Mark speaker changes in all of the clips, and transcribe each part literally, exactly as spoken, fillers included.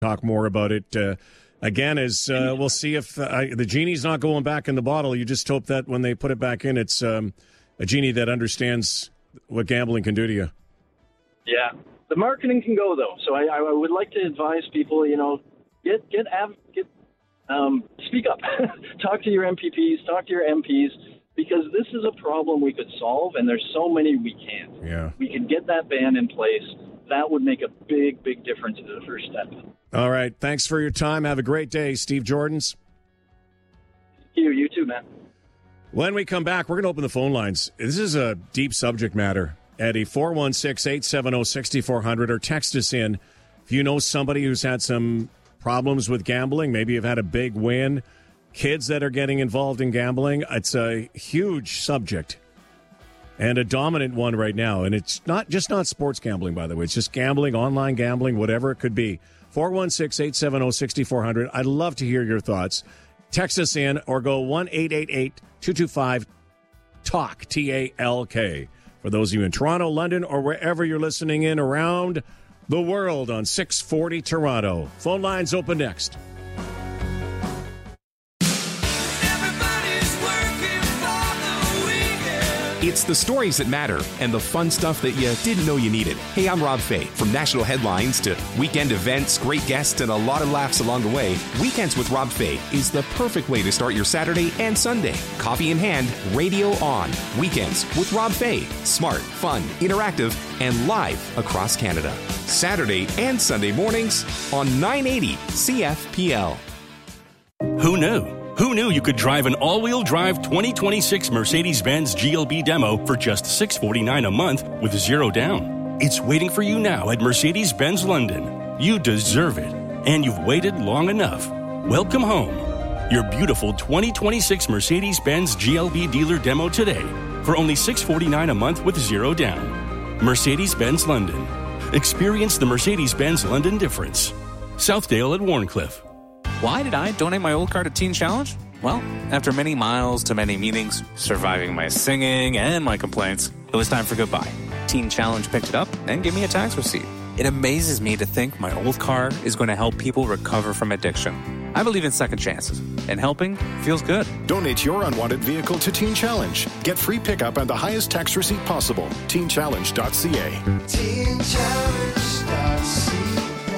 Speaker 1: talk more about it uh, again as uh, we'll see if uh, the genie's not going back in the bottle. You just hope that when they put it back in, it's um, a genie that understands what gambling can do to you.
Speaker 2: Yeah, the marketing can go though. So I, I would like to advise people, you know, get get get um, speak up, talk to your M P Ps, talk to your M Ps, because this is a problem we could solve, and there's so many we can't.
Speaker 1: Yeah,
Speaker 2: we can get that ban in place. That would make a big, big difference to the first step.
Speaker 1: All right. Thanks for your time. Have a great day, Steve Jordans.
Speaker 2: You, you too, man.
Speaker 1: When we come back, we're going to open the phone lines. This is a deep subject matter. Eddie, four one six, eight seven zero, six four zero zero, or text us in. If you know somebody who's had some problems with gambling, maybe you've had a big win, kids that are getting involved in gambling, it's a huge subject. And a dominant one right now. And it's not just not sports gambling, by the way. It's just gambling, online gambling, whatever it could be. four one six, eight seven zero, six four zero zero. I'd love to hear your thoughts. Text us in or go one eight eight eight, two two five, talk, T A L K. For those of you in Toronto, London, or wherever you're listening in around the world on six forty Toronto. Phone lines open next.
Speaker 3: It's the stories that matter and the fun stuff that you didn't know you needed. Hey, I'm Rob Fay. From national headlines to weekend events, great guests, and a lot of laughs along the way, Weekends with Rob Fay is the perfect way to start your Saturday and Sunday. Coffee in hand, radio on. Weekends with Rob Fay. Smart, fun, interactive, and live across Canada. Saturday and Sunday mornings on nine eighty C F P L.
Speaker 4: Who knew? Who knew you could drive an all-wheel drive twenty twenty-six Mercedes-Benz G L B demo for just six hundred forty-nine dollars a month with zero down? It's waiting for you now at Mercedes-Benz London. You deserve it, and you've waited long enough. Welcome home. Your beautiful twenty twenty-six Mercedes-Benz G L B dealer demo today for only six hundred forty-nine dollars a month with zero down. Mercedes-Benz London. Experience the Mercedes-Benz London difference. Southdale at Warncliffe.
Speaker 5: Why did I donate my old car to Teen Challenge? Well, after many miles to many meetings, surviving my singing and my complaints, it was time for goodbye. Teen Challenge picked it up and gave me a tax receipt. It amazes me to think my old car is going to help people recover from addiction. I believe in second chances, and helping feels good.
Speaker 6: Donate your unwanted vehicle to Teen Challenge. Get free pickup and the highest tax receipt possible. teen challenge dot c a. teen challenge dot c a.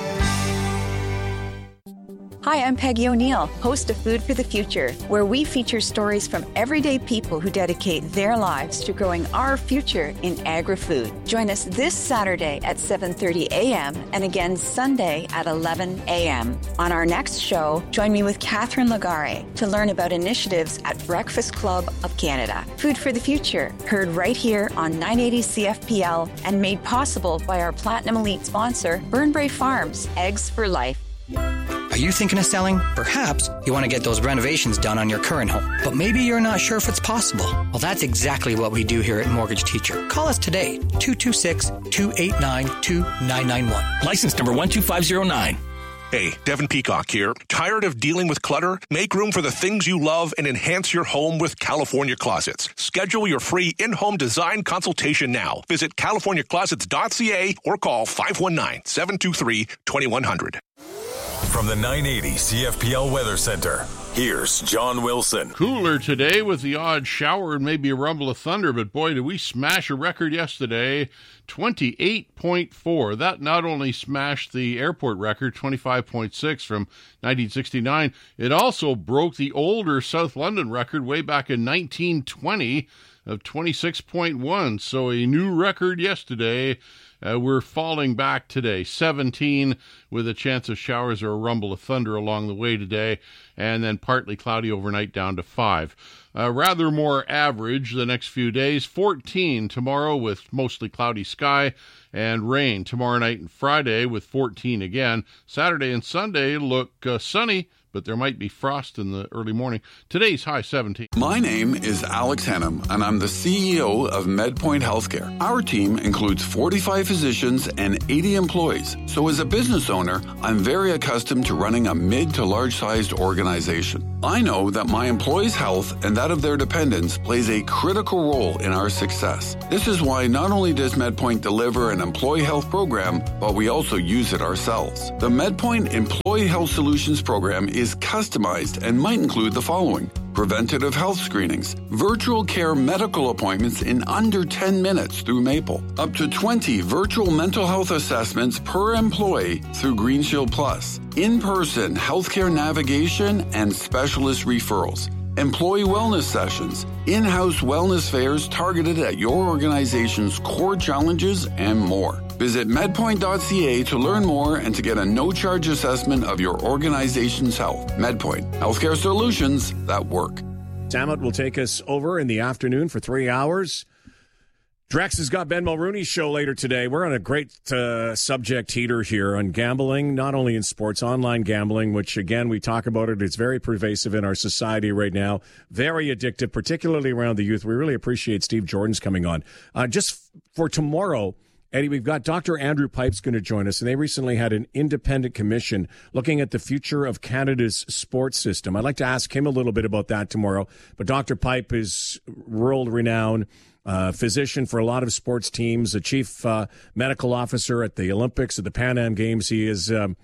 Speaker 7: Hi, I'm Peggy O'Neill, host of Food for the Future, where we feature stories from everyday people who dedicate their lives to growing our future in agri-food. Join us this Saturday at seven thirty a.m. and again Sunday at eleven a.m. On our next show, join me with Catherine Lagare to learn about initiatives at Breakfast Club of Canada. Food for the Future, heard right here on nine eighty C F P L and made possible by our Platinum Elite sponsor, Burnbrae Farms, Eggs for Life.
Speaker 8: Are you thinking of selling? Perhaps you want to get those renovations done on your current home, but maybe you're not sure if it's possible. Well, that's exactly what we do here at Mortgage Teacher. Call us today, two two six, two eight nine, two nine nine one.
Speaker 4: License number one two five zero nine.
Speaker 9: Hey, Devin Peacock here. Tired of dealing with clutter? Make room for the things you love and enhance your home with California Closets. Schedule your free in-home design consultation now. Visit california closets dot c a or call five one nine, seven two three, two one zero zero.
Speaker 10: From the nine eighty C F P L Weather Center, here's John Wilson.
Speaker 11: Cooler today with the odd shower and maybe a rumble of thunder, but boy, did we smash a record yesterday, twenty-eight point four. That not only smashed the airport record, twenty-five point six from nineteen sixty-nine, it also broke the older South London record way back in nineteen twenty of twenty-six point one. So a new record yesterday. Uh, we're falling back today, seventeen with a chance of showers or a rumble of thunder along the way today, and then partly cloudy overnight down to five. Uh, rather more average the next few days, fourteen tomorrow with mostly cloudy sky and rain tomorrow night and Friday with fourteen again. Saturday and Sunday look uh, sunny, but there might be frost in the early morning. Today's high seventeen.
Speaker 12: My name is Alex Hennum, and I'm the C E O of MedPoint Healthcare. Our team includes forty-five physicians and eighty employees. So as a business owner, I'm very accustomed to running a mid to large-sized organization. I know that my employees' health and that of their dependents plays a critical role in our success. This is why not only does MedPoint deliver an employee health program, but we also use it ourselves. The MedPoint Employee Health Solutions program is customized and might include the following: preventative health screenings, virtual care medical appointments in under ten minutes through Maple, up to twenty virtual mental health assessments per employee through GreenShield Plus, in-person healthcare navigation and specialist referrals, employee wellness sessions, in-house wellness fairs targeted at your organization's core challenges, and more. Visit medpoint dot c a to learn more and to get a no-charge assessment of your organization's health. MedPoint, healthcare solutions that work.
Speaker 1: Samit will take us over in the afternoon for three hours. Drex has got Ben Mulrooney's show later today. We're on a great uh, subject heater here on gambling, not only in sports, online gambling, which, again, we talk about it. It's very pervasive in our society right now, very addictive, particularly around the youth. We really appreciate Steve Jordan's coming on. Uh, just for tomorrow, Eddie, we've got Doctor Andrew Pipes going to join us, and they recently had an independent commission looking at the future of Canada's sports system. I'd like to ask him a little bit about that tomorrow, but Doctor Pipe is world-renowned uh, physician for a lot of sports teams, a chief uh, medical officer at the Olympics, at the Pan Am Games. He is um,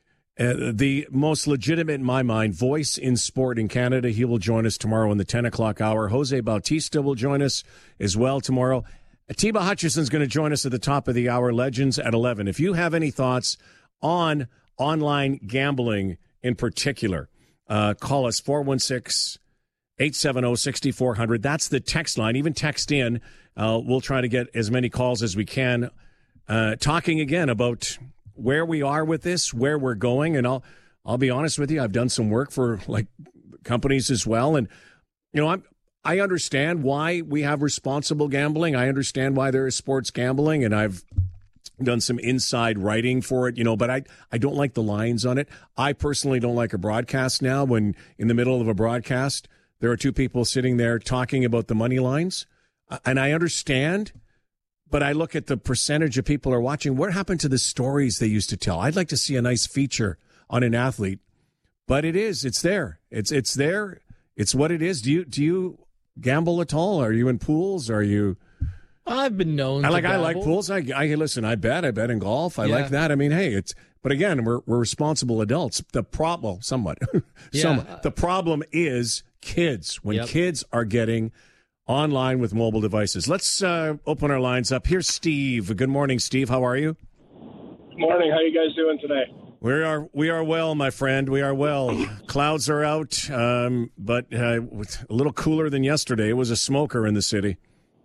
Speaker 1: uh, the most legitimate, in my mind, voice in sport in Canada. He will join us tomorrow in the ten o'clock hour. Jose Bautista will join us as well tomorrow. Atiba Hutchison's going to join us at the top of the hour, Legends at eleven. If you have any thoughts on online gambling in particular, uh, call us four one six, eight seven zero, six four zero zero. That's the text line. Even text in. Uh, we'll try to get as many calls as we can. Uh, talking again about where we are with this, where we're going. And I'll, I'll be honest with you, I've done some work for like companies as well. And, you know, I'm, I understand why we have responsible gambling. I understand why there is sports gambling, and I've done some inside writing for it, you know, but I, I don't like the lines on it. I personally don't like a broadcast now when in the middle of a broadcast, there are two people sitting there talking about the money lines. And I understand, but I look at the percentage of people who are watching. What happened to the stories they used to tell? I'd like to see a nice feature on an athlete, but it is, it's there. It's, it's there. It's what it is. Do you, do you, gamble at all? Are you in pools? Are you?
Speaker 13: I've been known.
Speaker 1: I like.
Speaker 13: to
Speaker 1: I like pools. I, I listen. I bet. I bet in golf. I yeah. like that. I mean, hey, it's. But again, we're we're responsible adults. The problem, somewhat,
Speaker 13: yeah.
Speaker 1: somewhat. The problem is kids. When
Speaker 13: yep.
Speaker 1: kids are getting online with mobile devices. Let's uh, open our lines up. Here's Steve. Good morning, Steve. How are you?
Speaker 14: Good morning. How are you guys doing today?
Speaker 1: We are we are well, my friend. We are well. Clouds are out, um, but uh, a little cooler than yesterday. It was a smoker in the city.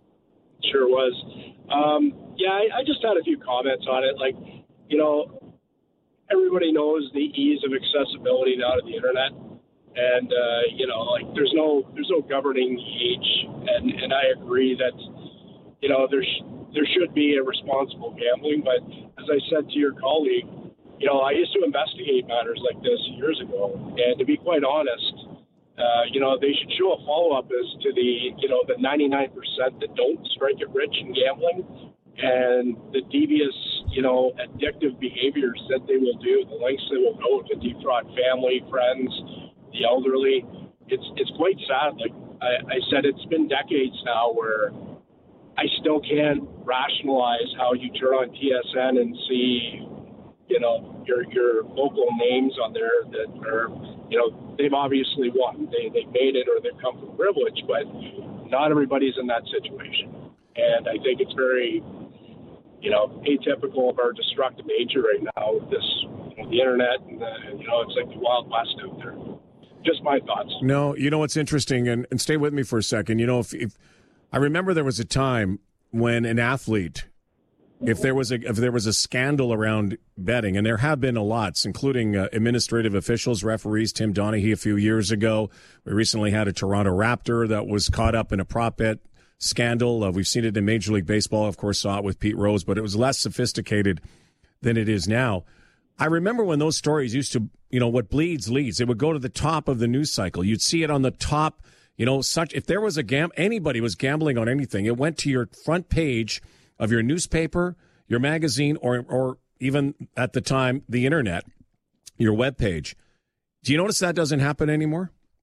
Speaker 14: Sure was. Um, yeah, I, I just had a few comments on it. Like, you know, everybody knows the ease of accessibility now to the internet, and uh, you know, like there's no there's no governing age, and, and I agree that you know there sh- there should be a responsible gambling. But as I said to your colleague, you know, I used to investigate matters like this years ago, and to be quite honest, uh, you know, they should show a follow-up as to the, you know, the ninety-nine percent that don't strike it rich in gambling and the devious, you know, addictive behaviors that they will do, the lengths they will go to defraud family, friends, the elderly. It's it's quite sad. Like I, I said, it's been decades now where I still can't rationalize how you turn on T S N and see, you know, your your local names on there that are, you know, they've obviously won. They they made it or they've come from privilege, but not everybody's in that situation. And I think it's very, you know, atypical of our destructive nature right now with this, you know, the internet, and the, you know, it's like the Wild West out there. Just my thoughts.
Speaker 1: No, you know what's interesting, and, and stay with me for a second. You know, if, if I remember there was a time when an athlete, if there was a if there was a scandal around betting, and there have been a lots, including uh, administrative officials, referees, Tim Donaghy a few years ago. We recently had a Toronto Raptor that was caught up in a prop bet scandal. Uh, we've seen it in Major League Baseball, of course, saw it with Pete Rose, but it was less sophisticated than it is now. I remember when those stories used to, you know, what bleeds leads. It would go to the top of the news cycle. You'd see it on the top, you know, such if there was a gam anybody was gambling on anything, it went to your front page of your newspaper, your magazine, or or even at the time the internet, your web page. Do you notice that doesn't happen anymore?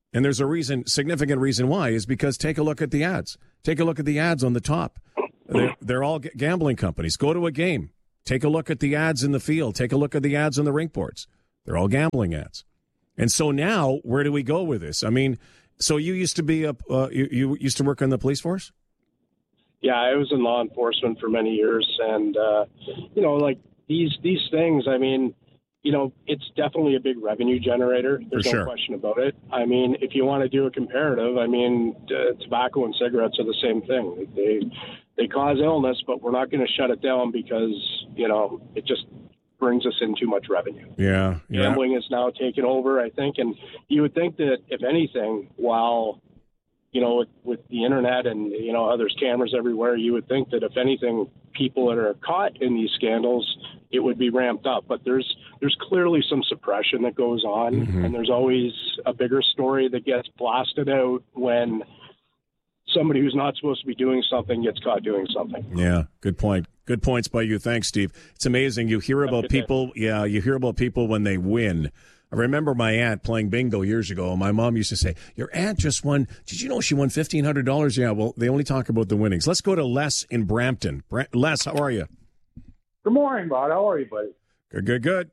Speaker 1: And there's a reason, significant reason why, is because take a look at the ads. Take a look at the ads on the top. They're, they're all g- gambling companies. Go to a game. Take a look at the ads in the field. Take a look at the ads on the rink boards. They're all gambling ads. And so now, where do we go with this? I mean, so you used to be a, uh, you, you used to work in the police force?
Speaker 14: Yeah, I was in law enforcement for many years. And, uh, you know, like these, these things, I mean, you know, it's definitely a big revenue generator. There's
Speaker 1: For
Speaker 14: no
Speaker 1: sure.
Speaker 14: question about it. I mean, if you want to do a comparative, I mean, uh, tobacco and cigarettes are the same thing. They they cause illness, but we're not going to shut it down because, you know, it just brings us in too much revenue.
Speaker 1: Yeah, yeah.
Speaker 14: Gambling is now taken over, I think. And you would think that, if anything, while, you know, with, with the internet and, you know, there's cameras everywhere, you would think that, if anything, people that are caught in these scandals, it would be ramped up. But there's there's clearly some suppression that goes on,
Speaker 1: Mm-hmm.
Speaker 14: and there's always a bigger story that gets blasted out when somebody who's not supposed to be doing something gets caught doing something.
Speaker 1: Yeah, good point. Good points by you. Thanks, Steve. It's amazing. You hear about people, yeah, you hear about people when they win. I remember my aunt playing bingo years ago, and my mom used to say, your aunt just won. Did you know she won fifteen hundred dollars? Yeah, well, they only talk about the winnings. Let's go to Les in Brampton. Bra- Les, how are you?
Speaker 13: Good morning, Bob. How are you, buddy?
Speaker 1: Good, good, good.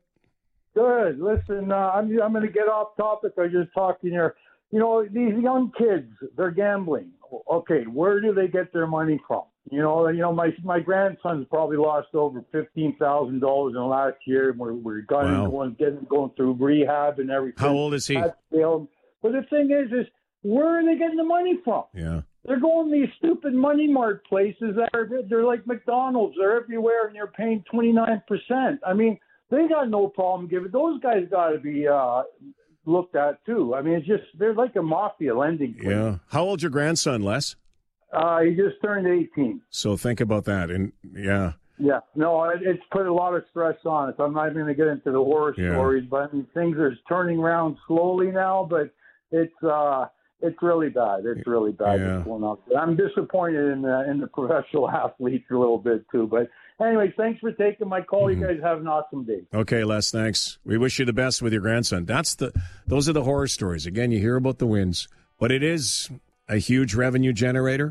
Speaker 13: Good. Listen, uh, I'm I'm going to get off topic. I was just talking here. You know, these young kids, they're gambling. Okay, where do they get their money from? You know, you know, my my grandson's probably lost over fifteen thousand dollars in the last year. We're we're going
Speaker 1: Wow.
Speaker 13: going getting going through rehab and everything.
Speaker 1: How old is he?
Speaker 13: That's failed. But the thing is, is where are they getting the money from?
Speaker 1: Yeah.
Speaker 13: They're going to these stupid money mart places that are they're like McDonald's. They're everywhere, and they're paying twenty nine percent. I mean, they got no problem giving. Those guys got to be uh, looked at too. I mean, it's just they're like a mafia lending place.
Speaker 1: Yeah. How old's your grandson, Les?
Speaker 13: Uh, he just turned eighteen.
Speaker 1: So think about that. And yeah.
Speaker 13: Yeah, no, it, it's put a lot of stress on us. I'm not even going to get into the horror
Speaker 1: Yeah.
Speaker 13: stories, but I mean, things are turning around slowly now, but it's uh, it's really bad. It's really bad.
Speaker 1: Yeah.
Speaker 13: What's going on. I'm disappointed in the in the professional athletes a little bit too. But anyway, thanks for taking my call.
Speaker 1: Mm-hmm.
Speaker 13: You guys have an awesome day.
Speaker 1: Okay, Les, thanks. We wish you the best with your grandson. That's the those are the horror stories. Again, you hear about the wins, but it is a huge revenue generator.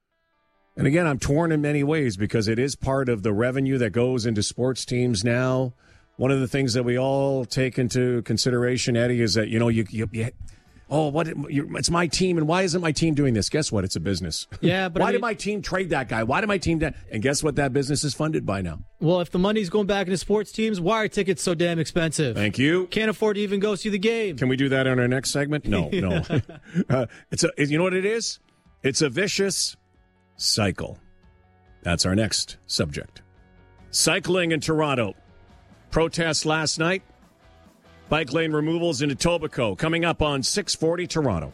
Speaker 1: And again, I'm torn in many ways because it is part of the revenue that goes into sports teams now. One of the things that we all take into consideration, Eddie, is that, you know, you, you, you oh, what you, it's my team, and why isn't my team doing this? Guess what? It's a business.
Speaker 15: Yeah, but
Speaker 1: why
Speaker 15: I mean,
Speaker 1: did my team trade that guy? Why did my team? Da-? And guess what? That business is funded by now.
Speaker 15: Well, if the money's going back into sports teams, why are tickets so damn expensive?
Speaker 1: Thank you.
Speaker 15: Can't afford to even go see the game.
Speaker 1: Can we do that on our next segment? No, no. uh, it's a. You know what it is? It's a vicious cycle. That's our next subject. Cycling in Toronto. Protests last night. Bike lane removals in Etobicoke. Coming up on six forty Toronto.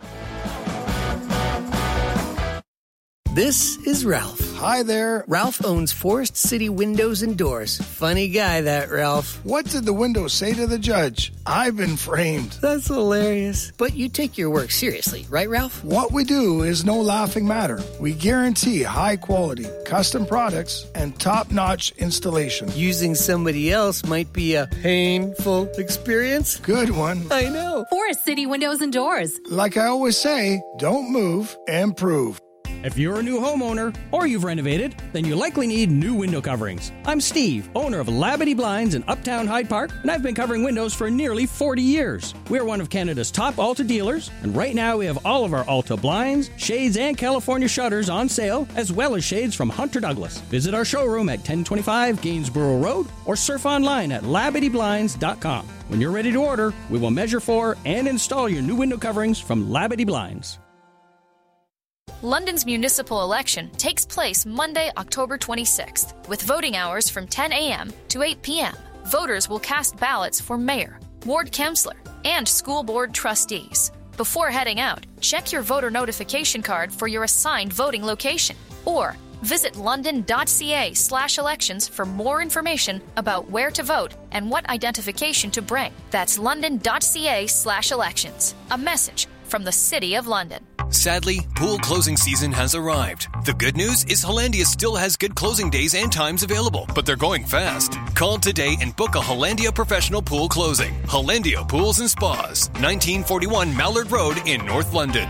Speaker 16: This is Ralph. Hi there. Ralph owns Forest City Windows and Doors. Funny guy, that Ralph.
Speaker 17: What did the window say to the judge? I've been framed.
Speaker 16: That's hilarious. But you take your work seriously, right, Ralph?
Speaker 17: What we do is no laughing matter. We guarantee high quality, custom products, and top-notch installation.
Speaker 16: Using somebody else might be a painful experience.
Speaker 17: Good one.
Speaker 16: I know.
Speaker 18: Forest City Windows and Doors.
Speaker 17: Like I always say, don't move, improve.
Speaker 19: If you're a new homeowner or you've renovated, then you likely need new window coverings. I'm Steve, owner of Labadee Blinds in Uptown Hyde Park, and I've been covering windows for nearly forty years. We're one of Canada's top Alta dealers, and right now we have all of our Alta blinds, shades, and California shutters on sale, as well as shades from Hunter Douglas. Visit our showroom at ten twenty-five Gainsborough Road or surf online at labadee blinds dot com. When you're ready to order, we will measure for and install your new window coverings from Labadee Blinds.
Speaker 20: London's municipal election takes place Monday, October twenty-sixth, with voting hours from ten a.m. to eight p.m. Voters will cast ballots for mayor, ward councillor, and school board trustees. Before heading out, check your voter notification card for your assigned voting location, or visit london.ca slash elections for more information about where to vote and what identification to bring. That's london.ca slash elections. A message from the City of London.
Speaker 21: Sadly, pool closing season has arrived. The good news is Hollandia still has good closing days and times available, but they're going fast. Call today and book a Hollandia professional pool closing. Hollandia Pools and Spas, nineteen forty-one Mallard Road in North London.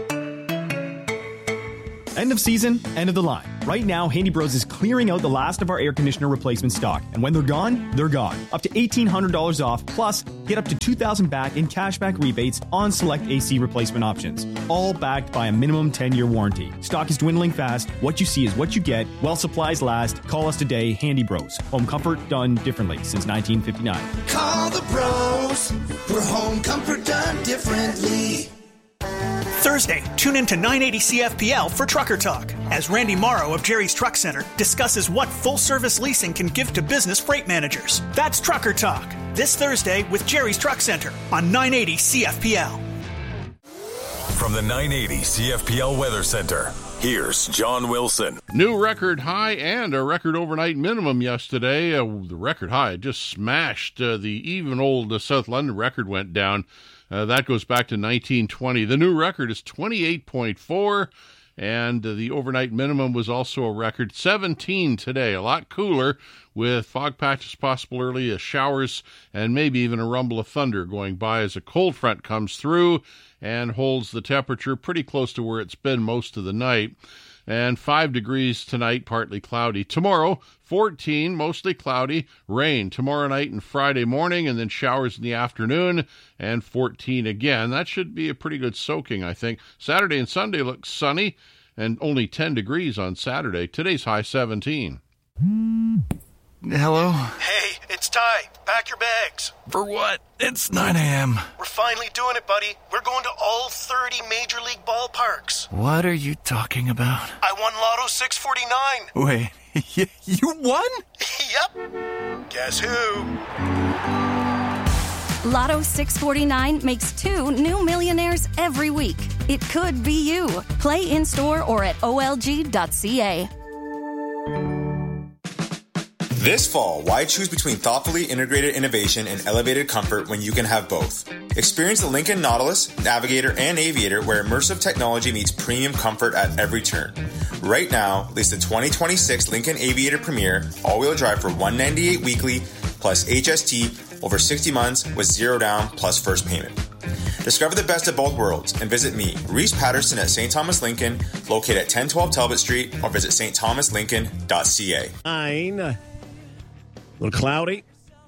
Speaker 22: End of season, end of the line. Right now, Handy Bros is clearing out the last of our air conditioner replacement stock. And when they're gone, they're gone. Up to eighteen hundred dollars off, plus get up to two thousand dollars back in cashback rebates on select A C replacement options. All backed by a minimum ten-year warranty. Stock is dwindling fast. What you see is what you get. While supplies last, call us today, Handy Bros. Home comfort done differently since nineteen fifty-nine.
Speaker 23: Call the bros for home comfort done differently.
Speaker 24: Thursday, tune in to nine eighty C F P L for Trucker Talk, as Randy Morrow of Jerry's Truck Center discusses what full-service leasing can give to business freight managers. That's Trucker Talk, this Thursday with Jerry's Truck Center on nine eighty C F P L.
Speaker 10: From the nine eighty C F P L Weather Center, here's John Wilson.
Speaker 11: New record high and a record overnight minimum yesterday. Uh, the record high just smashed. Uh, the even old uh, South London record went down. Uh, that goes back to nineteen twenty. The new record is twenty-eight point four, and uh, the overnight minimum was also a record seventeen today. A lot cooler, with fog patches possible early, as showers, and maybe even a rumble of thunder going by as a cold front comes through and holds the temperature pretty close to where it's been most of the night. And five degrees tonight, partly cloudy. Tomorrow, fourteen, mostly cloudy, rain tomorrow night and Friday morning, and then showers in the afternoon, and fourteen again. That should be a pretty good soaking, I think. Saturday and Sunday look sunny, and only ten degrees on Saturday. Today's high seventeen.
Speaker 25: Hello?
Speaker 23: Hey, it's Ty. Pack your bags.
Speaker 25: For what? It's nine a.m.
Speaker 23: We're finally doing it, buddy. We're going to all thirty Major League ballparks.
Speaker 25: What are you talking about?
Speaker 23: I won Lotto six forty-nine.
Speaker 25: Wait, you won?
Speaker 23: Yep. Guess who?
Speaker 18: Lotto six forty-nine makes two new millionaires every week. It could be you. Play in-store or at O L G dot C A.
Speaker 26: This fall, why choose between thoughtfully integrated innovation and elevated comfort when you can have both? Experience the Lincoln Nautilus, Navigator, and Aviator, where immersive technology meets premium comfort at every turn. Right now, lease the twenty twenty-six Lincoln Aviator Premier all-wheel drive for one hundred ninety-eight dollars weekly plus H S T over sixty months with zero down plus first payment. Discover the best of both worlds and visit me, Reese Patterson at Saint Thomas Lincoln, located at ten twelve Talbot Street, or visit st thomas lincoln dot c a.
Speaker 1: Nine. A little cloudy.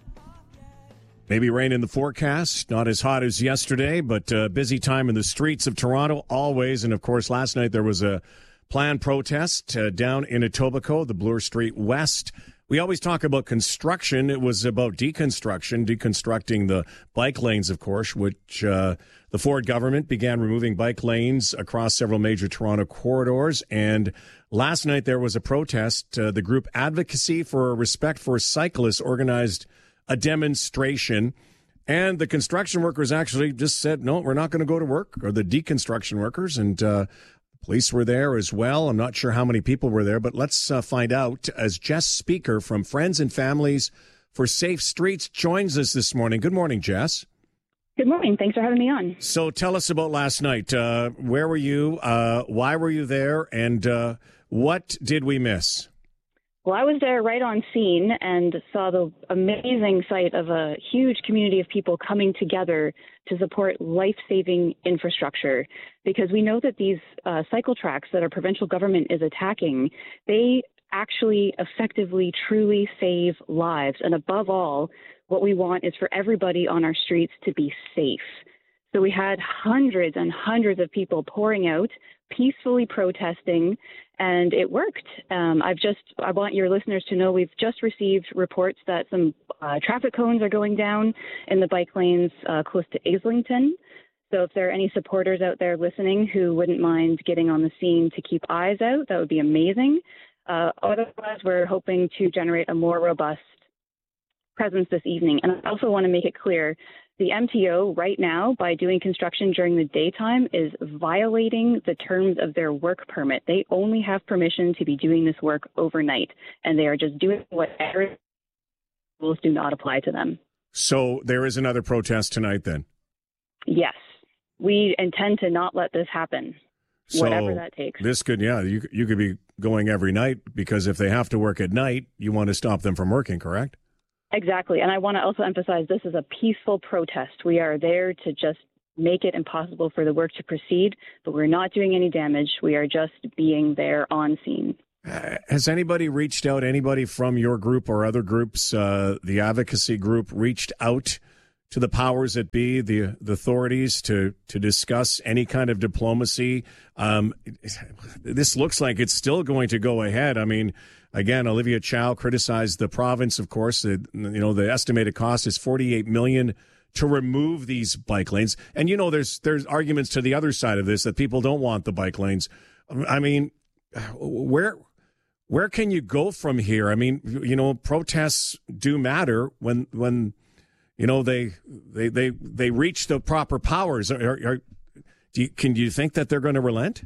Speaker 1: Maybe rain in the forecast. Not as hot as yesterday, but a busy time in the streets of Toronto always. And, of course, last night there was a planned protest uh, down in Etobicoke, the Bloor Street West. We always talk about construction. It was about deconstruction, deconstructing the bike lanes, of course, which uh, the Ford government began removing bike lanes across several major Toronto corridors. And last night there was a protest. Uh, the group Advocacy for Respect for Cyclists organized a demonstration. And the construction workers actually just said, no, we're not going to go to work, or the deconstruction workers. And uh, police were there as well. I'm not sure how many people were there, but let's uh, find out as Jess Speaker from Friends and Families for Safe Streets joins us this morning. Good morning, Jess.
Speaker 27: Good morning. Thanks for having me on.
Speaker 1: So tell us about last night. Uh, where were you? Uh, why were you there? And uh, what did we miss?
Speaker 27: Well, I was there right on scene and saw the amazing sight of a huge community of people coming together to support life-saving infrastructure, because we know that these uh, cycle tracks that our provincial government is attacking, they actually effectively, truly save lives. And above all, what we want is for everybody on our streets to be safe. So we had hundreds and hundreds of people pouring out, peacefully protesting, and it worked. Um, I've just, I want your listeners to know we've just received reports that some uh, traffic cones are going down in the bike lanes uh, close to Islington. So if there are any supporters out there listening who wouldn't mind getting on the scene to keep eyes out, that would be amazing. Uh, otherwise, we're hoping to generate a more robust presence this evening. And I also want to make it clear, the M T O right now, by doing construction during the daytime, is violating the terms of their work permit. They only have permission to be doing this work overnight, and they are just doing whatever rules do not apply to them.
Speaker 1: So there is another protest tonight then?
Speaker 27: Yes. We intend to not let this happen.
Speaker 1: So
Speaker 27: whatever that takes.
Speaker 1: This could, yeah, you you could be going every night, because if they have to work at night, you want to stop them from working, correct?
Speaker 27: Exactly. And I want to also emphasize this is a peaceful protest. We are there to just make it impossible for the work to proceed, but we're not doing any damage. We are just being there on scene.
Speaker 1: Uh, has anybody reached out, anybody from your group or other groups, uh, the advocacy group, reached out to the powers that be, the, the authorities, to, to discuss any kind of diplomacy? Um, this looks like it's still going to go ahead. I mean, again, Olivia Chow criticized the province, of course. The, you know, the estimated cost is forty-eight million dollars to remove these bike lanes. And, you know, there's there's arguments to the other side of this that people don't want the bike lanes. I mean, where where can you go from here? I mean, you know, protests do matter when when you know they they they, they reach the proper powers. Are, are, do you, can you think that they're going to relent?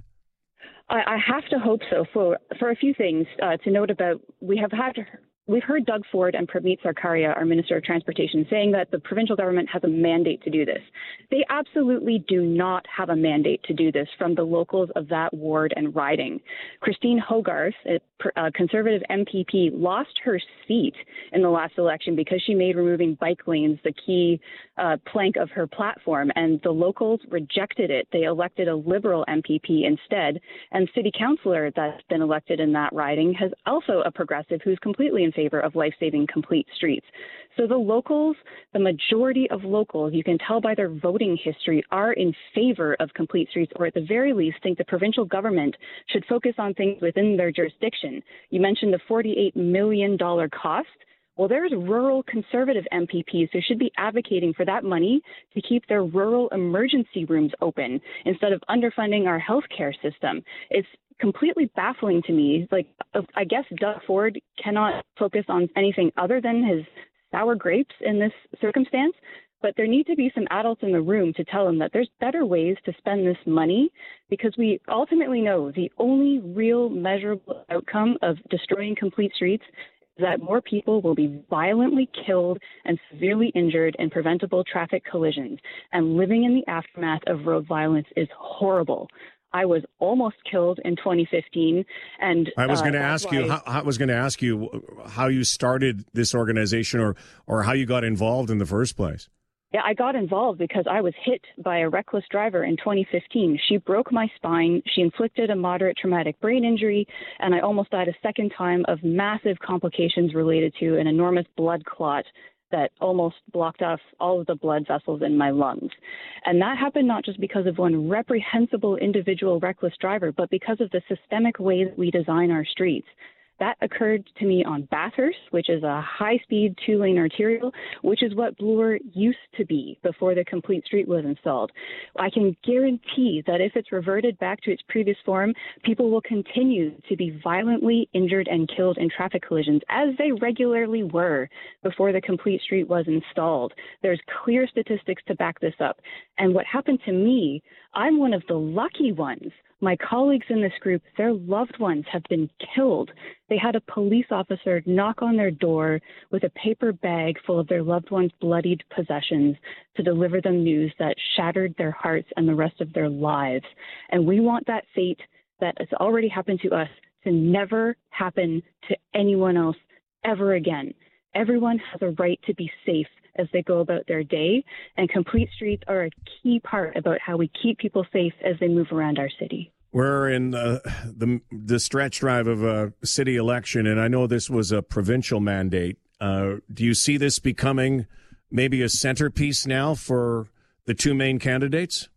Speaker 27: I, I have to hope so for for a few things uh, to note about. We have had we've heard Doug Ford and Prameet Sarkaria, our Minister of Transportation, saying that the provincial government has a mandate to do this. They absolutely do not have a mandate to do this from the locals of that ward and riding. Christine Hogarth, a Conservative M P P, lost her seat in the last election because she made removing bike lanes the key uh, plank of her platform, and the locals rejected it. They elected a Liberal M P P instead, and city councillor that's been elected in that riding has also a progressive who's completely in favor of life-saving complete streets. So the locals, the majority of locals, you can tell by their voting history, are in favor of complete streets, or at the very least think the provincial government should focus on things within their jurisdiction. You mentioned the forty-eight million dollars cost. Well, there's rural Conservative M P Ps who should be advocating for that money to keep their rural emergency rooms open instead of underfunding our healthcare system. It's completely baffling to me. Like, I guess Doug Ford cannot focus on anything other than his sour grapes in this circumstance, but there need to be some adults in the room to tell him that there's better ways to spend this money, because we ultimately know the only real measurable outcome of destroying complete streets is that more people will be violently killed and severely injured in preventable traffic collisions. And living in the aftermath of road violence is horrible. I was almost killed in twenty fifteen, and
Speaker 1: I was going to
Speaker 27: uh,
Speaker 1: ask you. How, I was going to ask you how you started this organization, or or how you got involved in the first place.
Speaker 27: Yeah, I got involved because I was hit by a reckless driver in twenty fifteen. She broke my spine. She inflicted a moderate traumatic brain injury, and I almost died a second time of massive complications related to an enormous blood clot that almost blocked off all of the blood vessels in my lungs. And that happened not just because of one reprehensible individual reckless driver, but because of the systemic way that we design our streets. That occurred to me on Bathurst, which is a high-speed two-lane arterial, which is what Bloor used to be before the complete street was installed. I can guarantee that if it's reverted back to its previous form, people will continue to be violently injured and killed in traffic collisions, as they regularly were before the complete street was installed. There's clear statistics to back this up. And what happened to me, I'm one of the lucky ones. My colleagues in this group, their loved ones have been killed. They had a police officer knock on their door with a paper bag full of their loved ones' bloodied possessions to deliver them news that shattered their hearts and the rest of their lives. And we want that fate that has already happened to us to never happen to anyone else ever again. Everyone has a right to be safe as they go about their day, and complete streets are a key part about how we keep people safe as they move around our city.
Speaker 1: We're in uh, the the stretch drive of a city election, and I know this was a provincial mandate. Uh, do you see this becoming maybe a centerpiece now for the two main candidates?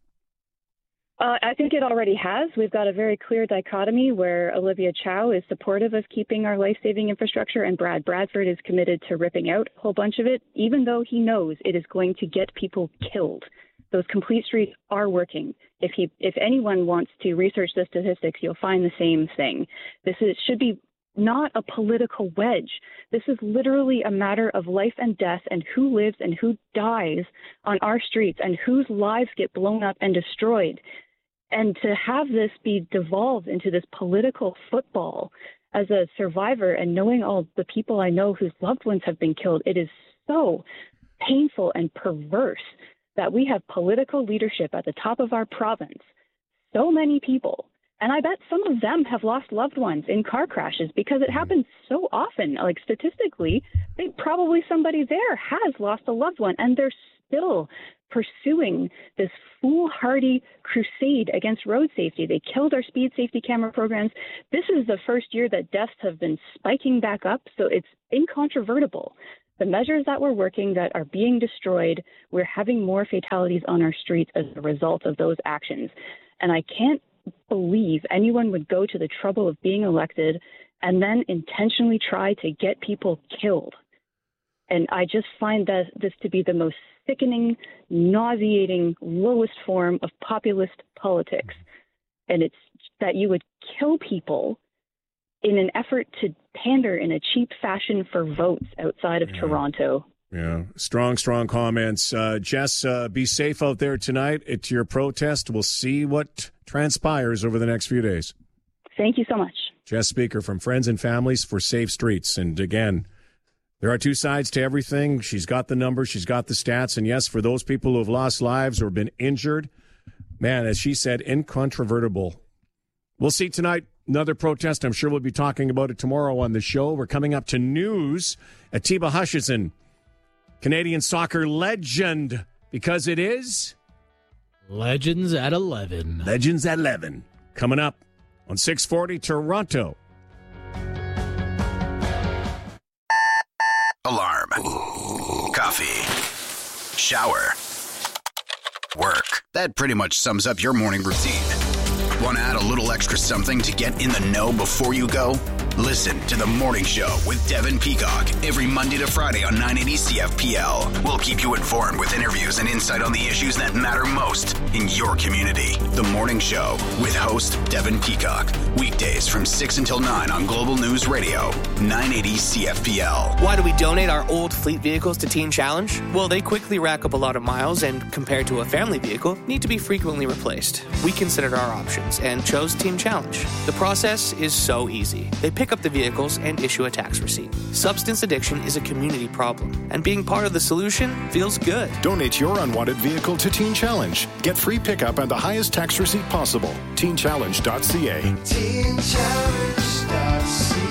Speaker 27: Uh, I think it already has. We've got a very clear dichotomy where Olivia Chow is supportive of keeping our life-saving infrastructure, and Brad Bradford is committed to ripping out a whole bunch of it, even though he knows it is going to get people killed. Those complete streets are working. If he, if anyone wants to research the statistics, you'll find the same thing. This is, should be not a political wedge. This is literally a matter of life and death and who lives and who dies on our streets and whose lives get blown up and destroyed. And to have this be devolved into this political football, as a survivor and knowing all the people I know whose loved ones have been killed, it is so painful and perverse that we have political leadership at the top of our province, so many people And I bet some of them have lost loved ones in car crashes because it happens so often. Like statistically, they probably somebody there has lost a loved one, and they're still pursuing this foolhardy crusade against road safety. They killed our speed safety camera programs. This is the first year that deaths have been spiking back up, so it's incontrovertible. The measures that were working that are being destroyed, we're having more fatalities on our streets as a result of those actions. And I can't believe anyone would go to the trouble of being elected and then intentionally try to get people killed. And I just find that this to be the most sickening, nauseating, lowest form of populist politics. And it's that you would kill people in an effort to pander in a cheap fashion for votes outside of yeah. Toronto.
Speaker 1: Yeah, strong, strong comments. Uh, Jess, uh, be safe out there tonight at your protest. We'll see what transpires over the next few days.
Speaker 27: Thank you so much.
Speaker 1: Jess Speaker from Friends and Families for Safe Streets. And again, there are two sides to everything. She's got the numbers, she's got the stats. And yes, for those people who have lost lives or been injured, man, as she said, incontrovertible. We'll see tonight. Another protest. I'm sure we'll be talking about it tomorrow on the show. We're coming up to news. Atiba Hutchison, Canadian soccer legend, because it is
Speaker 15: Legends at eleven.
Speaker 1: Legends at eleven. Coming up on six forty Toronto.
Speaker 2: Alarm. Ooh. Coffee. Shower. Work. That pretty much sums up your morning routine. Want to add a little extra something to get in the know before you go? Listen to The Morning Show with Devin Peacock every Monday to Friday on nine eighty C F P L. We'll keep you informed with interviews and insight on the issues that matter most in your community. The Morning Show with host Devin Peacock. Weekdays from six until nine on Global News Radio, nine eighty C F P L.
Speaker 3: Why do we donate our old fleet vehicles to Teen Challenge? Well, they quickly rack up a lot of miles and, compared to a family vehicle, need to be frequently replaced. We considered our options and chose Teen Challenge. The process is so easy. They pick up the vehicles and issue a tax receipt. Substance addiction is a community problem, and being part of the solution feels good.
Speaker 4: Donate your unwanted vehicle to Teen Challenge. Get free pickup and the highest tax receipt possible. teen challenge dot c a. teen challenge dot c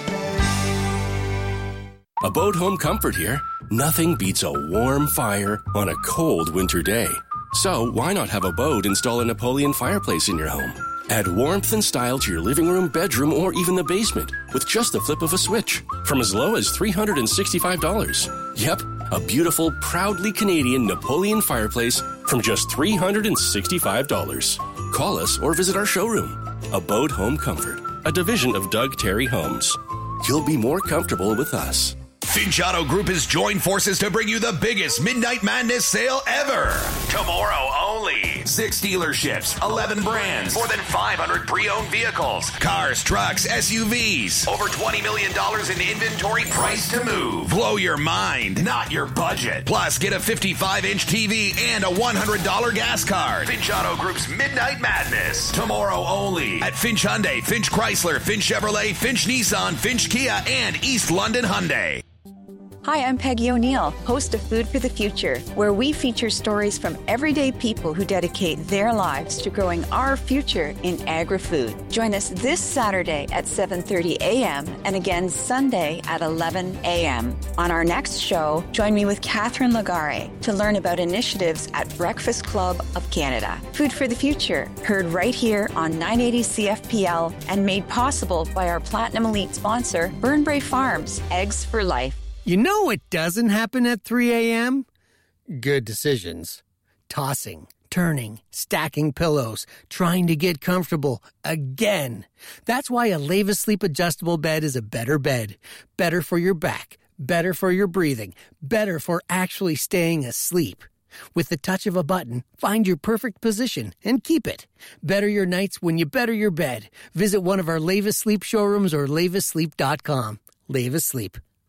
Speaker 5: a. Abode Home Comfort here. Nothing beats a warm fire on a cold winter day. So why not have Abode install a Napoleon fireplace in your home? Add warmth and style to your living room, bedroom, or even the basement with just the flip of a switch from as low as three hundred sixty-five dollars. Yep, a beautiful, proudly Canadian Napoleon fireplace from just three hundred sixty-five dollars. Call us or visit our showroom. Abode Home Comfort, a division of Doug Terry Homes. You'll be more comfortable with us.
Speaker 6: Finch Auto Group has joined forces to bring you the biggest Midnight Madness sale ever. Tomorrow only. Six dealerships, eleven brands, more than five hundred pre-owned vehicles, cars, trucks, S U Vs, over twenty million dollars in inventory priced to move. Blow your mind, not your budget. Plus, get a fifty-five inch T V and a one hundred dollars gas card. Finch Auto Group's Midnight Madness. Tomorrow only at Finch Hyundai, Finch Chrysler, Finch Chevrolet, Finch Nissan, Finch Kia, and East London Hyundai.
Speaker 7: Hi, I'm Peggy O'Neill, host of Food for the Future, where we feature stories from everyday people who dedicate their lives to growing our future in agri-food. Join us this Saturday at seven thirty a.m. and again Sunday at eleven a.m. On our next show, join me with Catherine Lagare to learn about initiatives at Breakfast Club of Canada. Food for the Future, heard right here on nine eighty C F P L and made possible by our Platinum Elite sponsor, Burnbrae Farms, Eggs for Life.
Speaker 16: You know what doesn't happen at three a.m.? Good decisions. Tossing, turning, stacking pillows, trying to get comfortable again. That's why a Leva Sleep adjustable bed is a better bed. Better for your back, better for your breathing, better for actually staying asleep. With the touch of a button, find your perfect position and keep it. Better your nights when you better your bed. Visit one of our Leva Sleep showrooms or leva sleep dot com. Leva Sleep.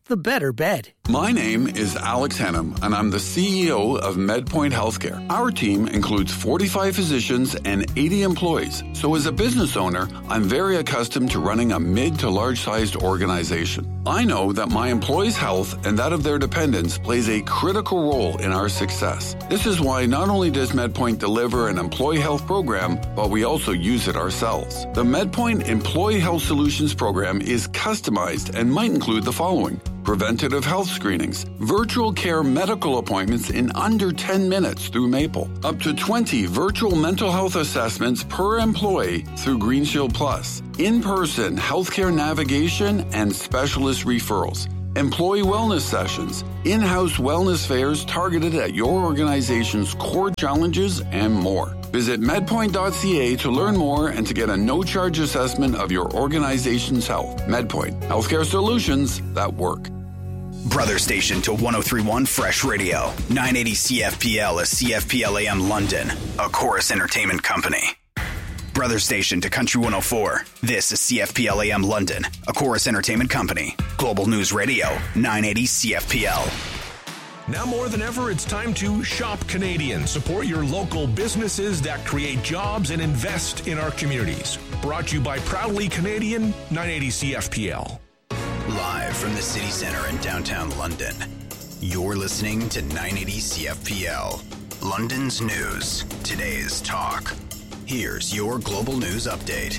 Speaker 16: the better bed.
Speaker 8: My name is Alex Hennum, and I'm the C E O of MedPoint Healthcare. Our team includes forty-five physicians and eighty employees. So as a business owner, I'm very accustomed to running a mid to large-sized organization. I know that my employees' health and that of their dependents plays a critical role in our success. This is why not only does MedPoint deliver an employee health program, but we also use it ourselves. The MedPoint Employee Health Solutions program is customized and might include the following: preventative health screenings, virtual care medical appointments in under ten minutes through Maple, up to twenty virtual mental health assessments per employee through GreenShield Plus, in-person healthcare navigation and specialist referrals, employee wellness sessions, in-house wellness fairs targeted at your organization's core challenges, and more. Visit medpoint dot c a to learn more and to get a no-charge assessment of your organization's health. MedPoint, healthcare solutions that work.
Speaker 2: Brother station to one oh three point one Fresh Radio. nine eighty C F P L is C F P L A M London, a Chorus Entertainment company. Brother station to Country one oh four. This is C F P L A M London, a Chorus Entertainment company. Global News Radio, nine eighty C F P L.
Speaker 9: Now more than ever, it's time to shop Canadian. Support your local businesses that create jobs and invest in our communities. Brought to you by Proudly Canadian, nine eighty C F P L.
Speaker 2: Live from the city center in downtown London, you're listening to nine eighty C F P L. London's news, today's talk. Here's your global news update.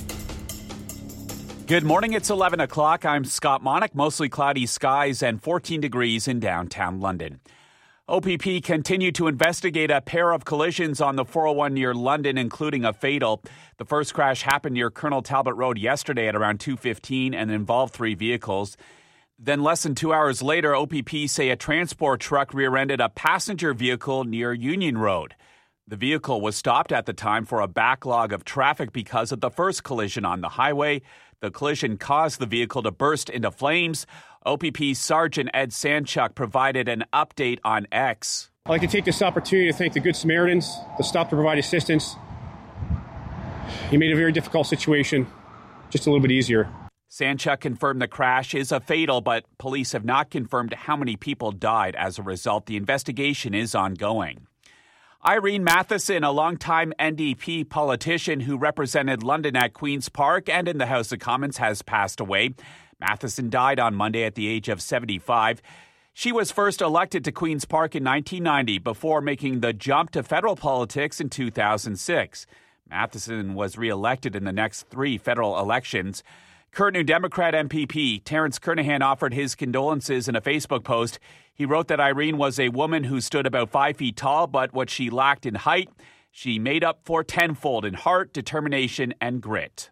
Speaker 12: Good morning, it's eleven o'clock. I'm Scott Monick. Mostly cloudy skies and fourteen degrees in downtown London. O P P continued to investigate a pair of collisions on the four oh one near London, including a fatal. The first crash happened near Colonel Talbot Road yesterday at around two fifteen and involved three vehicles. Then less than two hours later, O P P say a transport truck rear-ended a passenger vehicle near Union Road. The vehicle was stopped at the time for a backlog of traffic because of the first collision on the highway. The collision caused the vehicle to burst into flames. O P P Sergeant Ed Sanchuk provided an update on X.
Speaker 13: I'd like to take this opportunity to thank the Good Samaritans that stopped to provide assistance. He made a very difficult situation just a little bit easier.
Speaker 12: Sanchuk confirmed the crash is a fatal, but police have not confirmed how many people died as a result. The investigation is ongoing. Irene Matheson, a longtime N D P politician who represented London at Queen's Park and in the House of Commons, has passed away. Matheson died on Monday at the age of seventy-five. She was first elected to Queen's Park in nineteen ninety before making the jump to federal politics in two thousand six. Matheson was re-elected in the next three federal elections. Curtin New Democrat M P P Terence Kernahan offered his condolences in a Facebook post. He wrote that Irene was a woman who stood about five feet tall, but what she lacked in height, she made up for tenfold in heart, determination, and grit.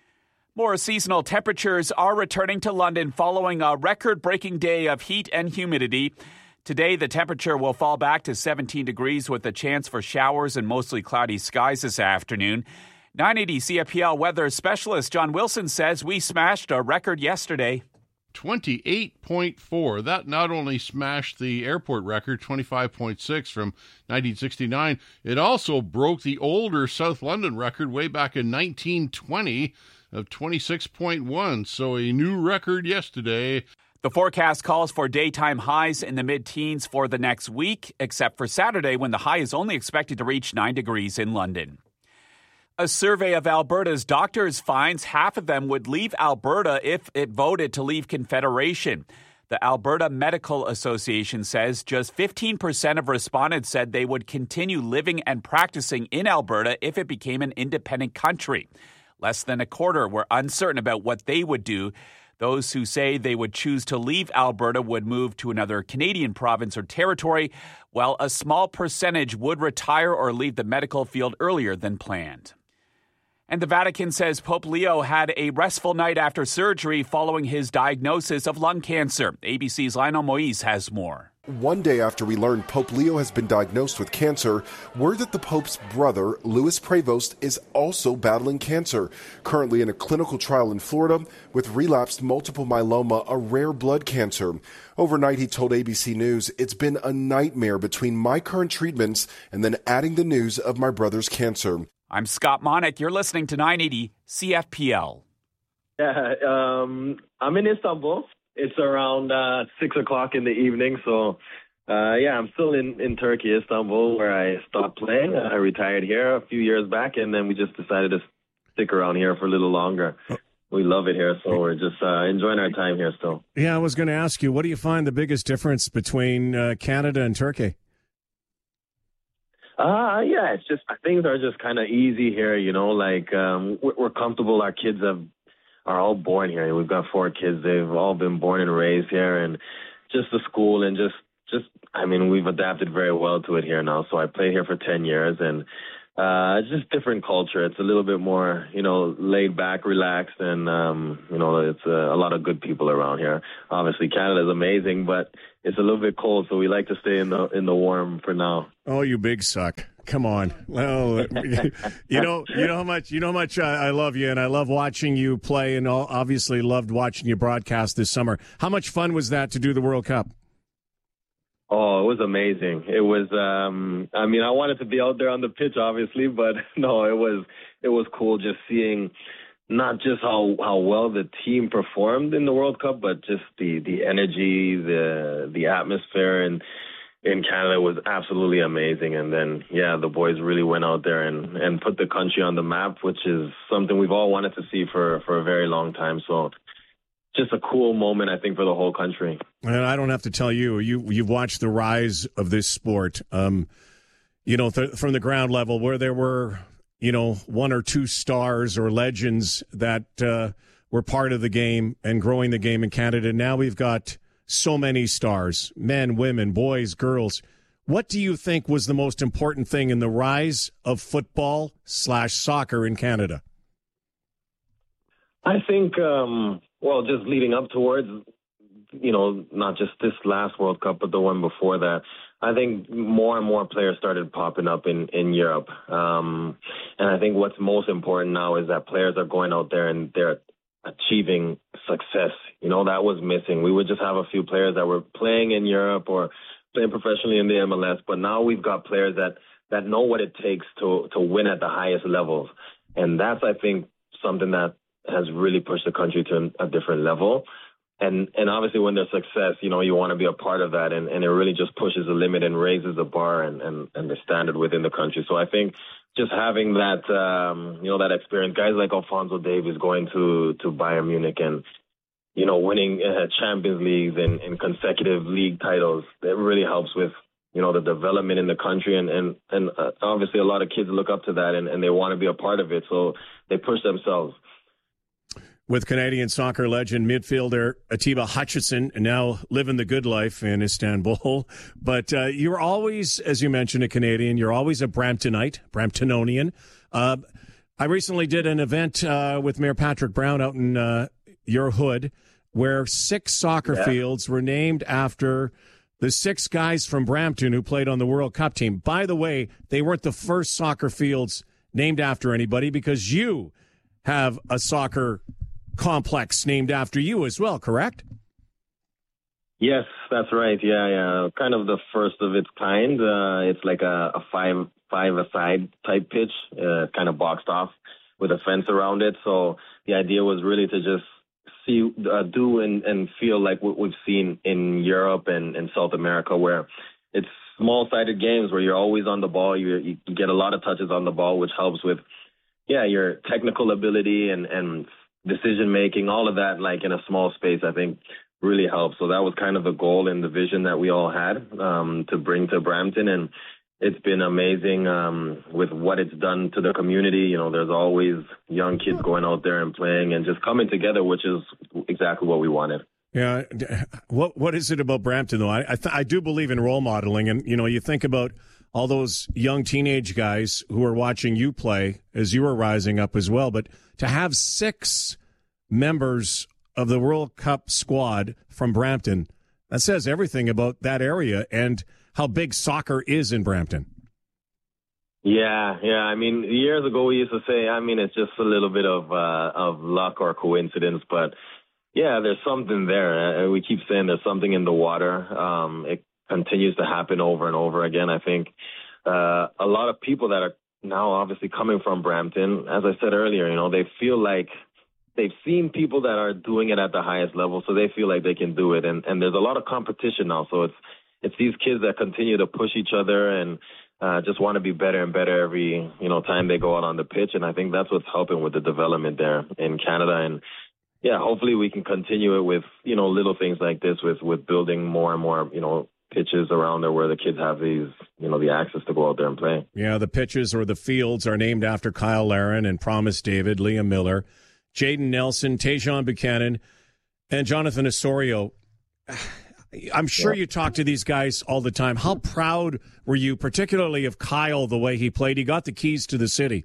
Speaker 12: More seasonal temperatures are returning to London following a record-breaking day of heat and humidity. Today, the temperature will fall back to seventeen degrees with a chance for showers and mostly cloudy skies this afternoon. nine eighty C F P L weather specialist John Wilson says we smashed a record yesterday.
Speaker 11: twenty-eight point four. That not only smashed the airport record, twenty-five point six from nineteen sixty-nine, it also broke the older South London record way back in nineteen twenty of twenty-six point one. So a new record yesterday.
Speaker 12: The forecast calls for daytime highs in the mid-teens for the next week, except for Saturday when the high is only expected to reach nine degrees in London. A survey of Alberta's doctors finds half of them would leave Alberta if it voted to leave Confederation. The Alberta Medical Association says just fifteen percent of respondents said they would continue living and practicing in Alberta if it became an independent country. Less than a quarter were uncertain about what they would do. Those who say they would choose to leave Alberta would move to another Canadian province or territory, while a small percentage would retire or leave the medical field earlier than planned. And the Vatican says Pope Leo had a restful night after surgery following his diagnosis of lung cancer. A B C's Lionel Moise has more.
Speaker 14: One day after we learned Pope Leo has been diagnosed with cancer, word that the Pope's brother, Louis Prevost, is also battling cancer, currently in a clinical trial in Florida with relapsed multiple myeloma, a rare blood cancer. Overnight, he told A B C News, "It's been a nightmare between my current treatments and then adding the news of my brother's cancer."
Speaker 12: I'm Scott Monick. You're listening to nine eighty C F P L.
Speaker 17: Yeah, um, I'm in Istanbul.
Speaker 10: it's around uh, six o'clock in the evening. So, uh, yeah, I'm still in, in Turkey, Istanbul, where I stopped playing. I retired here a few years back, and then we just decided to stick around here for a little longer. We love it here, so we're just uh, enjoying our time here still.
Speaker 1: Yeah, I was going to ask you, what do you find the biggest difference between uh, Canada and Turkey?
Speaker 10: Uh, yeah, it's just, things are just kind of easy here, you know, like um, we're, we're comfortable. Our kids have, are all born here. We've got four kids. They've all been born and raised here, and just the school and just, just, I mean, we've adapted very well to it here now. So I played here for ten years, and uh, it's just different culture. It's a little bit more, you know, laid back, relaxed, and, um, you know, it's a, a lot of good people around here. Obviously, Canada is amazing, but it's a little bit cold, so we like to stay in the in the warm for now.
Speaker 1: Oh, you big suck! Come on, well, you know, you know how much you know how much I, I love you, and I love watching you play, and obviously loved watching you broadcast this summer. How much fun was that to do the World Cup?
Speaker 10: Oh, it was amazing. It was. Um, I mean, I wanted to be out there on the pitch, obviously, but no, it was it was cool just seeing. Not just how, how well the team performed in the World Cup, but just the, the energy, the the atmosphere in, in Canada was absolutely amazing. And then, yeah, the boys really went out there and, and put the country on the map, which is something we've all wanted to see for, for a very long time. So just a cool moment, I think, for the whole country.
Speaker 1: And I don't have to tell you, you you've watched the rise of this sport, um, you know, th- from the ground level where there were – you know, one or two stars or legends that uh, were part of the game and growing the game in Canada. Now we've got so many stars, men, women, boys, girls. What do you think was the most important thing in the rise of football slash soccer in Canada?
Speaker 10: I think, um, well, just leading up towards, you know, not just this last World Cup, but the one before that, I think more and more players started popping up in, in Europe. Um, and I think what's most important now is that players are going out there and they're achieving success. You know, that was missing. We would just have a few players that were playing in Europe or playing professionally in the M L S, but now we've got players that, that know what it takes to, to win at the highest levels. And that's, I think, something that has really pushed the country to a different level. And and obviously when there's success, you know, you want to be a part of that. And, and it really just pushes the limit and raises the bar and, and, and the standard within the country. So I think just having that, um, you know, that experience, guys like Alphonso Davies going to, to Bayern Munich and, you know, winning uh, Champions Leagues and, and consecutive league titles, that really helps with, you know, the development in the country. And, and, and uh, obviously a lot of kids look up to that and, and they want to be a part of it. So they push themselves.
Speaker 1: With Canadian soccer legend midfielder Atiba Hutchinson, now living the good life in Istanbul. But uh, you're always, as you mentioned, a Canadian. You're always a Bramptonite, Bramptonian. Uh, I recently did an event uh, with Mayor Patrick Brown out in uh, your hood where six soccer yeah. fields were named after the six guys from Brampton who played on the World Cup team. By the way, they weren't the first soccer fields named after anybody because you have a soccer complex named after you as well, correct?
Speaker 10: Yes, that's right. Yeah, yeah. Kind of the first of its kind. Uh, it's like a, a five five aside type pitch, uh, kind of boxed off with a fence around it. So the idea was really to just see, uh, do and, and feel like what we've seen in Europe and, and South America, where it's small-sided games where you're always on the ball. You, you get a lot of touches on the ball, which helps with, yeah, your technical ability and, and decision making, all of that, like in a small space, I think really helps. So that was kind of the goal and the vision that we all had um, to bring to Brampton. And it's been amazing um, with what it's done to the community. You know, there's always young kids going out there and playing and just coming together, which is exactly what we wanted.
Speaker 1: Yeah. What What is it about Brampton, though? I I, th- I do believe in role modeling. And, you know, you think about all those young teenage guys who are watching you play as you were rising up as well. But to have six members of the World Cup squad from Brampton, that says everything about that area and how big soccer is in Brampton.
Speaker 10: Yeah, yeah. I mean, years ago we used to say, I mean, it's just a little bit of uh, of luck or coincidence, but yeah, there's something there. Uh, we keep saying there's something in the water. Um, it continues to happen over and over again. I think uh, a lot of people that are now obviously coming from Brampton, as I said earlier, you know, they feel like they've seen people that are doing it at the highest level, so they feel like they can do it. And, and there's a lot of competition now, so it's it's these kids that continue to push each other and uh, just want to be better and better every you know time they go out on the pitch. And I think that's what's helping with the development there in Canada. And yeah, hopefully we can continue it with you know little things like this, with with building more and more you know pitches around there where the kids have these you know the access to go out there and play.
Speaker 1: Yeah, the pitches or the fields are named after Kyle Larin and Promise David, Liam Miller, Jaden Nelson, Tajon Buchanan, and Jonathan Osorio. I'm sure yeah. you talk to these guys all the time. How proud were you, particularly of Kyle, the way he played? He got the keys to the city.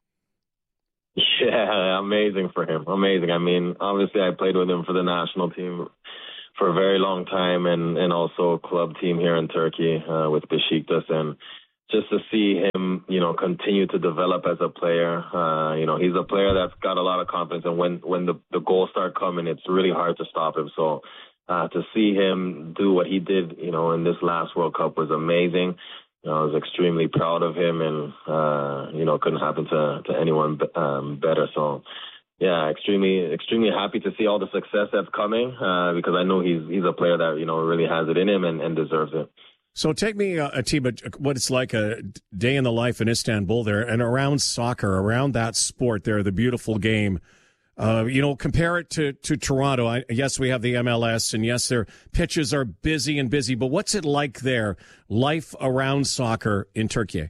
Speaker 10: Yeah, amazing for him. Amazing. I mean, obviously I played with him for the national team for a very long time, and, and also club team here in Turkey uh, with Besiktas. And just to see him, you know, continue to develop as a player, uh, you know, he's a player that's got a lot of confidence. And when, when the, the goals start coming, it's really hard to stop him. So uh, to see him do what he did, you know, in this last World Cup was amazing. You know, I was extremely proud of him, and, uh, you know, couldn't happen to, to anyone um, better. So, yeah, extremely, extremely happy to see all the success that's coming uh, because I know he's he's a player that, you know, really has it in him and, and deserves it.
Speaker 1: So take me, uh, Atiba, what it's like a day in the life in Istanbul there and around soccer, around that sport there, the beautiful game. Uh, you know, compare it to, to Toronto. I, yes, we have the M L S, and yes, their pitches are busy and busy, but what's it like there, life around soccer in Turkey?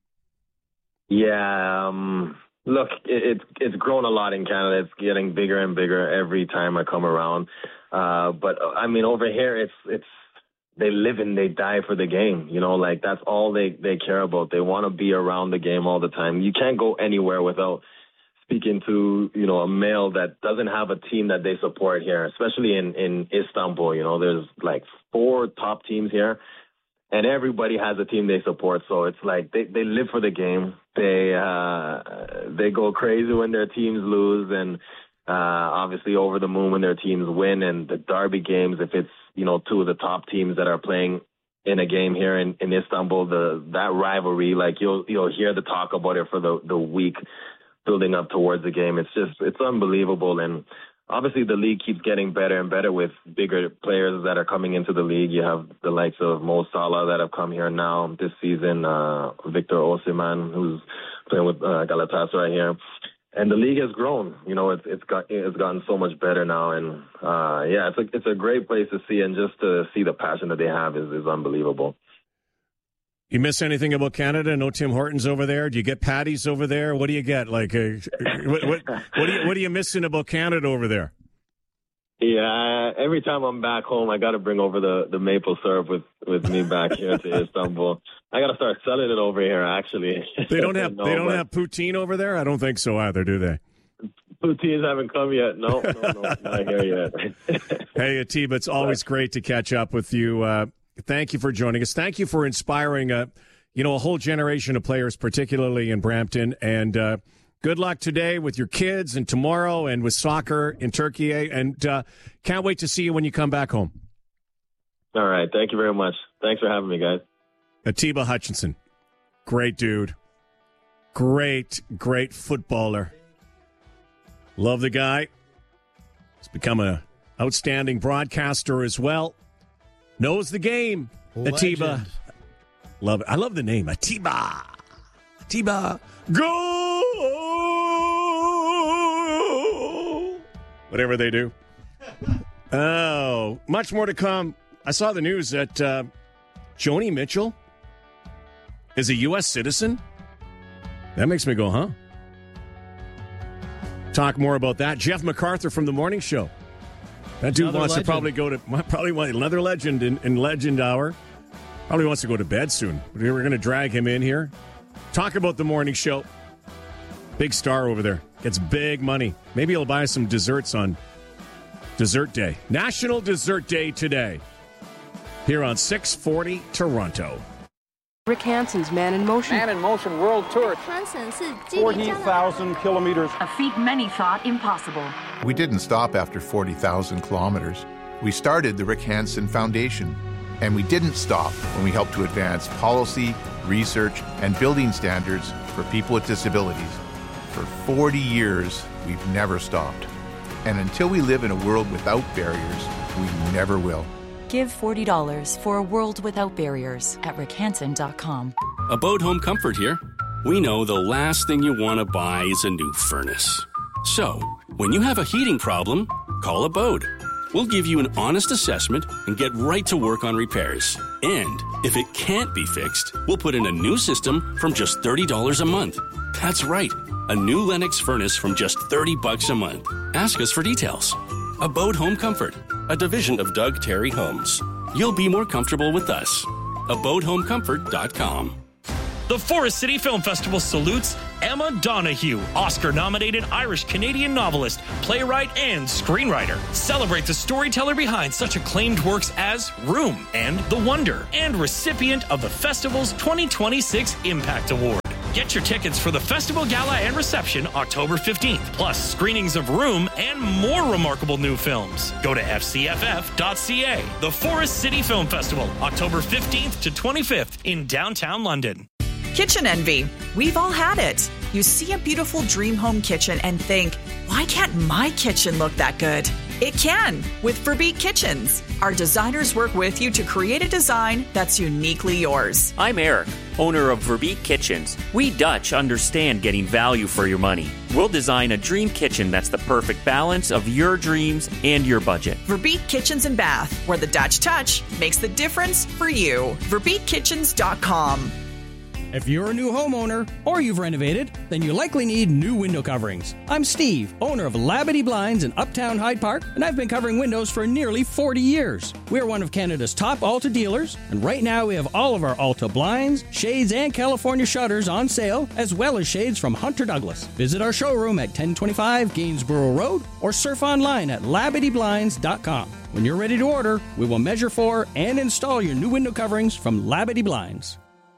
Speaker 10: Yeah, um, look, it, it's it's grown a lot in Canada. It's getting bigger and bigger every time I come around. Uh, but, I mean, over here, it's it's they live and they die for the game. You know, like that's all they, they care about. They want to be around the game all the time. You can't go anywhere without speaking to, you know, a male that doesn't have a team that they support here, especially in, in Istanbul. You know, there's like four top teams here, and everybody has a team they support. So it's like they, they live for the game. They uh, they go crazy when their teams lose, and uh, obviously over the moon when their teams win. And the derby games, if it's, you know, two of the top teams that are playing in a game here in, in Istanbul, the that rivalry, like you'll you'll hear the talk about it for the, the week building up towards the game. It's just, it's unbelievable. And obviously the league keeps getting better and better with bigger players that are coming into the league. You have the likes of Mo Salah that have come here now this season, uh, Victor Osimhen, who's playing with uh, Galatasaray here. And the league has grown. You know, it's it's got it's gotten so much better now, and uh, yeah, it's a it's a great place to see, and just to see the passion that they have is is unbelievable.
Speaker 1: You miss anything about Canada? No Tim Hortons over there? Do you get patties over there? What do you get? Like, uh, what, what, what, do you, what are you missing about Canada over there?
Speaker 10: Yeah, every time I'm back home, I got to bring over the, the maple syrup with, with me back here to Istanbul. I got to start selling it over here, actually.
Speaker 1: They don't have
Speaker 10: no,
Speaker 1: they don't
Speaker 10: but...
Speaker 1: have poutine over there? I don't think so either, do they?
Speaker 10: Poutines haven't come yet. No, no, no, not here yet.
Speaker 1: Hey, Atiba, it's always great to catch up with you. Uh, Thank you for joining us. Thank you for inspiring, a, you know, a whole generation of players, particularly in Brampton. And uh, good luck today with your kids and tomorrow and with soccer in Turkey. And uh, can't wait to see you when you come back home.
Speaker 10: All right. Thank you very much. Thanks for having me, guys.
Speaker 1: Atiba Hutchinson. Great dude. Great, great footballer. Love the guy. He's become an outstanding broadcaster as well. Knows the game. Legend. Atiba. Love it. I love the name. Atiba. Atiba. Go! Whatever they do. Oh, much more to come. I saw the news that uh, Joni Mitchell is a U S citizen. That makes me go, huh? Talk more about that. Jeff MacArthur from The Morning Show. That dude another wants legend. to probably go to, probably want another legend in, in Legend Hour. Probably wants to go to bed soon. We're going to drag him in here. Talk about The Morning Show. Big star over there. Gets big money. Maybe he'll buy some desserts on Dessert Day. National Dessert Day today. Here on six forty Toronto.
Speaker 17: Rick Hansen's Man in Motion.
Speaker 19: Man in Motion World Tour. forty thousand kilometers.
Speaker 17: A feat many thought impossible.
Speaker 20: We didn't stop after forty thousand kilometers. We started the Rick Hansen Foundation. And we didn't stop when we helped to advance policy, research, and building standards for people with disabilities. For forty years, we've never stopped. And until we live in a world without barriers, we never will.
Speaker 18: Give forty dollars for a world without barriers at rick hansen dot com.
Speaker 5: Abode Home Comfort here. We know the last thing you want to buy is a new furnace. So, when you have a heating problem, call Abode. We'll give you an honest assessment and get right to work on repairs. And if it can't be fixed, we'll put in a new system from just thirty dollars a month. That's right, a new Lennox furnace from just thirty bucks a month. Ask us for details. Abode Home Comfort, a division of Doug Terry Homes. You'll be more comfortable with us. abode home comfort dot com.
Speaker 21: The Forest City Film Festival salutes Emma Donoghue, Oscar-nominated Irish-Canadian novelist, playwright, and screenwriter. Celebrate the storyteller behind such acclaimed works as Room and The Wonder, and recipient of the festival's twenty twenty-six Impact Award. Get your tickets for the festival gala and reception October fifteenth, plus screenings of Room and more remarkable new films. Go to f c f f dot c a. The Forest City Film Festival, October fifteenth to twenty-fifth in downtown London.
Speaker 22: Kitchen envy. We've all had it. You see a beautiful dream home kitchen and think, why can't my kitchen look that good? It can with Verbeek Kitchens. Our designers work with you to create a design that's uniquely yours.
Speaker 23: I'm Eric, owner of Verbeek Kitchens. We Dutch understand getting value for your money. We'll design a dream kitchen that's the perfect balance of your dreams and your budget.
Speaker 22: Verbeek Kitchens and Bath, where the Dutch touch makes the difference for you. verbeek kitchens dot com.
Speaker 24: If you're a new homeowner or you've renovated, then you likely need new window coverings. I'm Steve, owner of Labadee Blinds in Uptown Hyde Park, and I've been covering windows for nearly forty years. We're one of Canada's top Alta dealers, and right now we have all of our Alta blinds, shades, and California shutters on sale, as well as shades from Hunter Douglas. Visit our showroom at ten twenty-five Gainsborough Road or surf online at labadee blinds dot com. When you're ready to order, we will measure for and install your new window coverings from Labadee Blinds.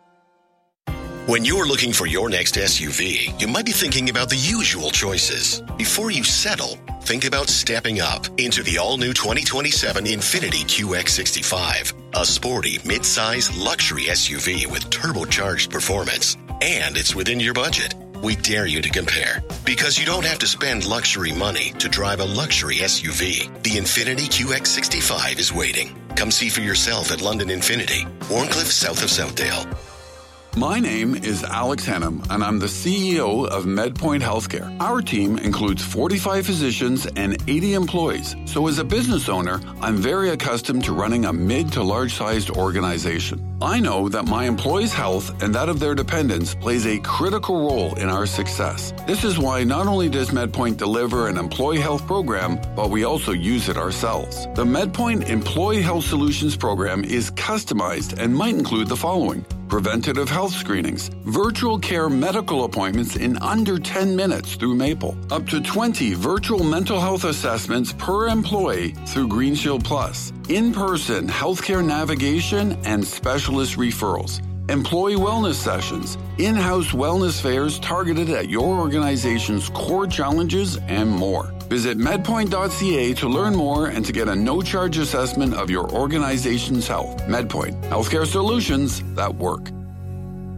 Speaker 25: When you're looking for your next S U V, you might be thinking about the usual choices. Before you settle, think about stepping up into the all-new twenty twenty-seven Infiniti Q X sixty-five, a sporty, mid-size luxury S U V with turbocharged performance. And it's within your budget. We dare you to compare. Because you don't have to spend luxury money to drive a luxury S U V. The Infiniti Q X sixty-five is waiting. Come see for yourself at London Infiniti, Warncliffe, south of Southdale.
Speaker 8: My name is Alex Henham, and I'm the C E O of MedPoint Healthcare. Our team includes forty-five physicians and eighty employees. So as a business owner, I'm very accustomed to running a mid to large-sized organization. I know that my employees' health and that of their dependents plays a critical role in our success. This is why not only does MedPoint deliver an employee health program, but we also use it ourselves. The MedPoint Employee Health Solutions program is customized and might include the following: preventative health screenings, virtual care medical appointments in under ten minutes through Maple, up to twenty virtual mental health assessments per employee through GreenShield Plus, in-person healthcare navigation and specialist referrals, employee wellness sessions, in-house wellness fairs targeted at your organization's core challenges, and more. Visit medpoint dot c a to learn more and to get a no-charge assessment of your organization's health. MedPoint, healthcare solutions that work.